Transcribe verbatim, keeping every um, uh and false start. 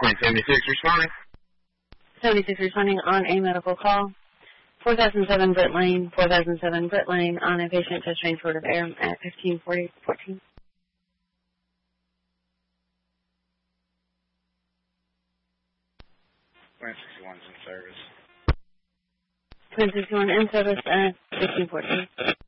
Point seventy-six responding. seventy-six responding on a medical call. four thousand seven Britt Lane, four thousand seven Britt Lane on a patient chest range short of air at fifteen forty fourteen. Plan sixty-one is in service. Plan sixty-one in service at fifteen fourteen.